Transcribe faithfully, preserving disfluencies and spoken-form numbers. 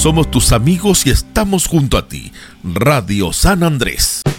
Somos tus amigos y estamos junto a ti. Radio San Andrés.